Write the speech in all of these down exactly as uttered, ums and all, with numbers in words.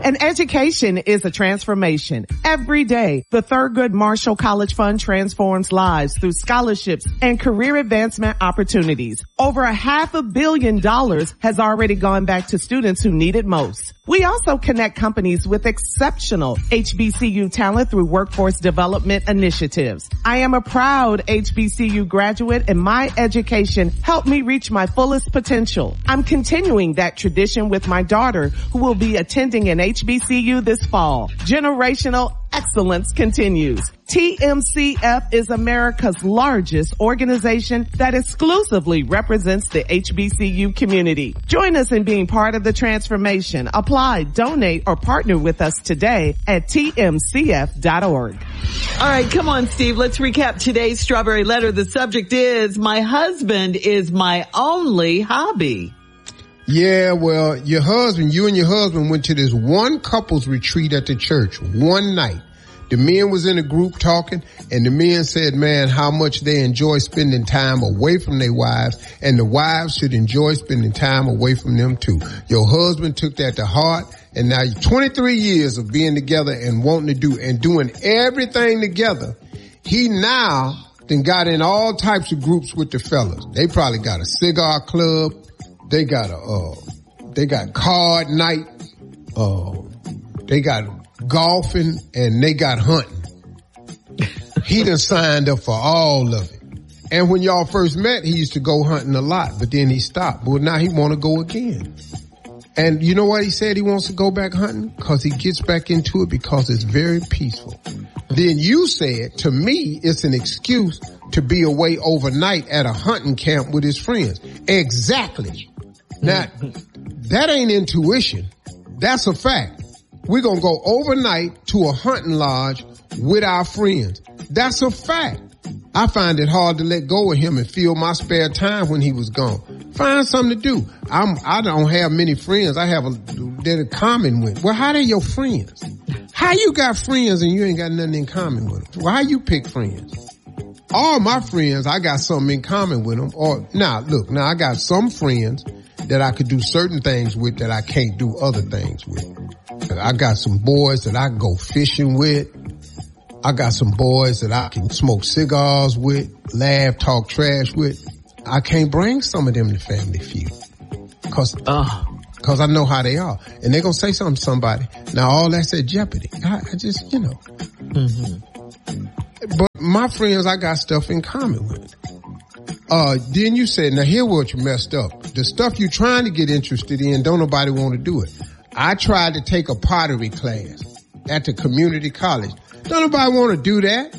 An education is a transformation. Every day, the Thurgood Marshall College Fund transforms lives through scholarships and career advancement opportunities. Over a half a billion dollars has already gone back to students who need it most. We also connect companies with exceptional H B C U talent through workforce development initiatives. I am a proud H B C U graduate, and my education helped me reach my fullest potential. I'm continuing that tradition with my daughter, who will be attending an H B C U this fall. Generational excellence continues. T M C F is America's largest organization that exclusively represents the H B C U community. Join us in being part of the transformation. Apply, donate, or partner with us today at T M C F dot org. All right, come on, Steve. Let's recap today's Strawberry Letter. The subject is, my husband is my only hobby. Yeah, well, your husband, you and your husband went to this one couples retreat at the church one night. The men was in a group talking, and the men said, man, how much they enjoy spending time away from their wives, and the wives should enjoy spending time away from them too. Your husband took that to heart, and now twenty-three years of being together and wanting to do and doing everything together. He now then got in all types of groups with the fellas. They probably got a cigar club. They got a, uh, they got card night. Uh, they got golfing, and they got hunting. He done signed up for all of it. And when y'all first met, he used to go hunting a lot, but then he stopped. But now he want to go again. And you know what he said he wants to go back hunting? Because he gets back into it because it's very peaceful. Then you said, to me, it's an excuse to be away overnight at a hunting camp with his friends. Exactly. Now, that ain't intuition. That's a fact. We're going to go overnight to a hunting lodge with our friends. That's a fact. I find it hard to let go of him and fill my spare time when he was gone. Find something to do. I'm, I don't have many friends. I have a, they're in common with. Well, how they your friends? How you got friends and you ain't got nothing in common with them? Why you pick friends? All my friends, I got something in common with them. Or now, look, now I got some friends that I could do certain things with that I can't do other things with. I got some boys that I can go fishing with. I got some boys that I can smoke cigars with, laugh, talk trash with. I can't bring some of them to Family Feud. Cause, uh, cause I know how they are. And they're gonna say something to somebody. Now all that's at jeopardy. I, I just, you know. Mm-hmm. But my friends, I got stuff in common with. Uh, then you said, now here what you messed up. The stuff you trying to get interested in, don't nobody want to do it. I tried to take a pottery class at the community college. Don't nobody want to do that.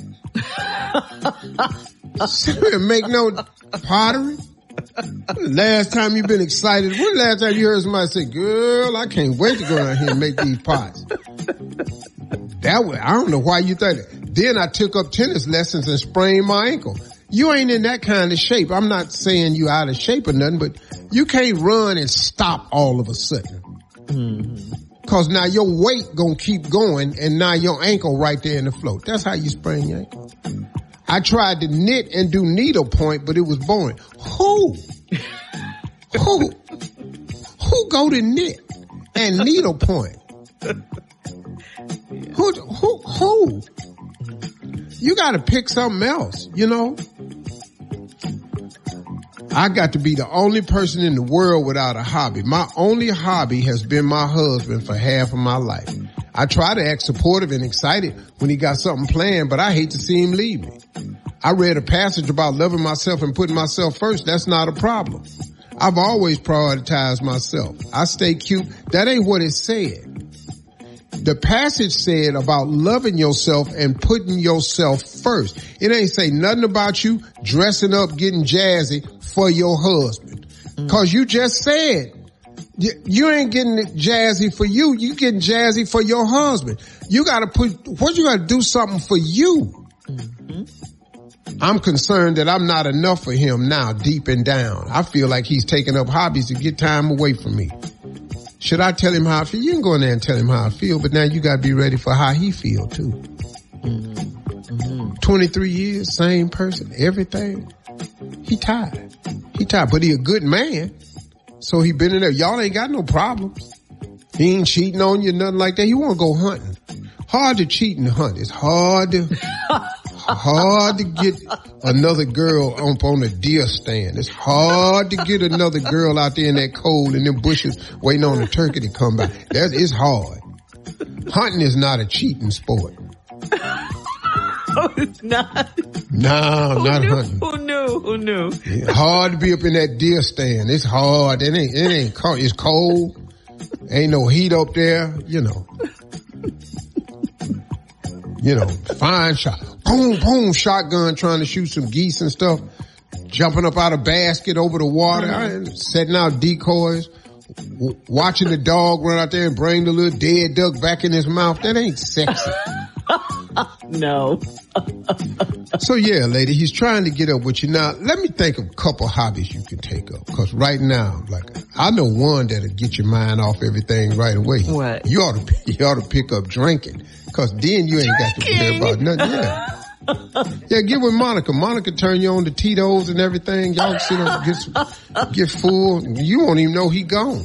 Make no pottery. Last time you been excited? When the last time you heard somebody say, girl, I can't wait to go down here and make these pots? That way, I don't know why you think that. Then I took up tennis lessons and sprained my ankle. You ain't in that kind of shape. I'm not saying you out of shape or nothing, but you can't run and stop all of a sudden. Mm-hmm. Cause now your weight gonna keep going and now your ankle right there in the float. That's how you sprain your ankle. I tried to knit and do needlepoint, but it was boring. Who? Who? Who go to knit and needlepoint? Who? Who? Who? You gotta pick something else, you know? I got to be the only person in the world without a hobby. My only hobby has been my husband for half of my life. I try to act supportive and excited when he got something planned, but I hate to see him leave me. I read a passage about loving myself and putting myself first. That's not a problem. I've always prioritized myself. I stay cute. That ain't what it said. The passage said about loving yourself and putting yourself first. It ain't say nothing about you dressing up, getting jazzy for your husband. Mm. Cause you just said you, you ain't getting it jazzy for you. You getting jazzy for your husband. You gotta put, what you gotta do something for you. Mm-hmm. I'm concerned that I'm not enough for him now, deep and down. I feel like he's taking up hobbies to get time away from me. Should I tell him how I feel? You can go in there and tell him how I feel, but now you got to be ready for how he feel too. Mm-hmm. Mm-hmm. twenty-three years, same person, everything. He tired. He tired, but he a good man. So he been in there. Y'all ain't got no problems. He ain't cheating on you, nothing like that. He want to go hunting. Hard to cheat and hunt. It's hard to, hard to get another girl up on a deer stand. It's hard to get another girl out there in that cold in them bushes waiting on a turkey to come by. That is hard. Hunting is not a cheating sport. Oh, it's not. No, Who not knew? hunting. Who knew? Who knew? It's hard to be up in that deer stand. It's hard. It ain't, it ain't cold. It's cold. Ain't no heat up there, you know. You know, fine shot. Boom, boom, shotgun trying to shoot some geese and stuff. Jumping up out of basket over the water. Mm-hmm. Setting out decoys. W- watching the dog run out there and bring the little dead duck back in his mouth. That ain't sexy. No. So yeah, lady, he's trying to get up with you. Now, let me think of a couple hobbies you can take up. Cause right now, like, I know one that'll get your mind off everything right away. What? You ought to, you ought to pick up drinking. Cause then you ain't Drinking? got to worry about nothing. Yeah. Yeah, get with Monica. Monica turn you on to Tito's and everything. Y'all sit up, get, some, get full. You won't even know he gone.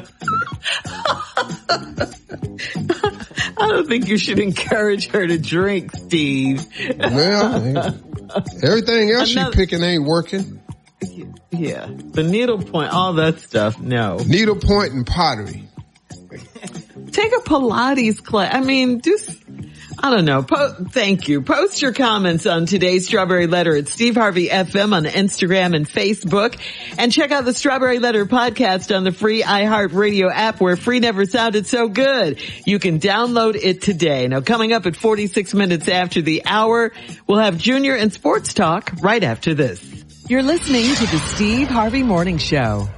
I don't think you should encourage her to drink, Steve. Well, everything else Another- you picking ain't working. Yeah. The needlepoint, all that stuff, no. Needlepoint and pottery. Take a Pilates class. I mean, just, I don't know. Po- thank you. Post your comments on today's Strawberry Letter at Steve Harvey F M on Instagram and Facebook. And check out the Strawberry Letter podcast on the free iHeartRadio app where free never sounded so good. You can download it today. Now, coming up at forty-six minutes after the hour, we'll have Junior and Sports Talk right after this. You're listening to the Steve Harvey Morning Show.